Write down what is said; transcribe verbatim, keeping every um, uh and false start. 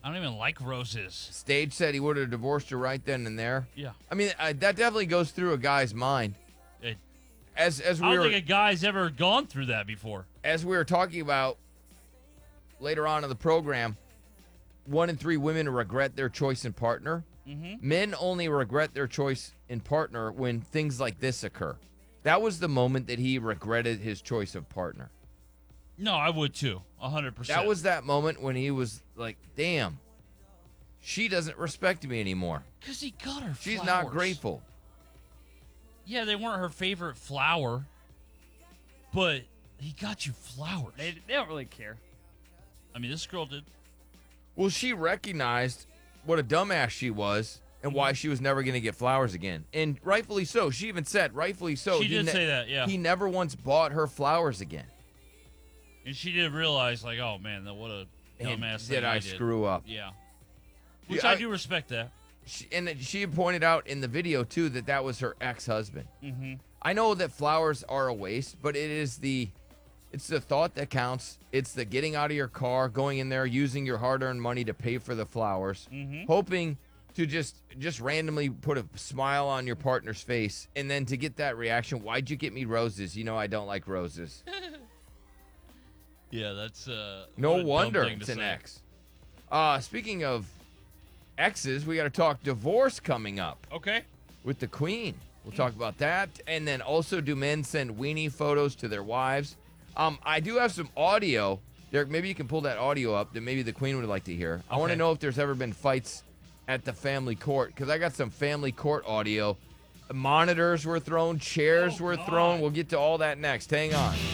I don't even like roses. Stage said he would have divorced her right then and there. Yeah. I mean, uh, that definitely goes through a guy's mind. It, As as we I don't were think a guy's ever gone through that before. as we were talking about later on in the program, one in three women regret their choice in partner. Mm-hmm. Men only regret their choice in partner when things like this occur. That was the moment that he regretted his choice of partner. No, I would too. A hundred percent. That was that moment when he was like, damn, she doesn't respect me anymore. because he got her. She's flowers. not grateful. Yeah, they weren't her favorite flower, but he got you flowers. They, they don't really care. I mean, this girl did. Well, she recognized what a dumbass she was and why she was never going to get flowers again. And rightfully so. She even said, rightfully so. She he did ne- say that, yeah. He never once bought her flowers again. And she did realize, like, oh man, that what a And dumbass did thing I did. screw up? Yeah. Which Yeah, I, I- do respect that. She, and then she had pointed out in the video, too, that that was her ex-husband. Mm-hmm. I know that flowers are a waste, but it is the it's the thought that counts. It's the getting out of your car, going in there, using your hard-earned money to pay for the flowers, Mm-hmm. hoping to just just randomly put a smile on your partner's face, and then to get that reaction, why'd you get me roses? You know I don't like roses. Yeah, that's uh. No what a dumb wonder thing to it's an say. ex. Uh, speaking of exes, we got to talk divorce coming up Okay. with the Queen. We'll talk about that. And then also, do men send weenie photos to their wives? Um, I do have some audio. Derek, maybe you can pull that audio up that maybe the Queen would like to hear. I want to Okay. know if there's ever been fights at the family court, because I got some family court audio. Monitors were thrown, chairs Oh, were God. thrown. We'll get to all that next. Hang on.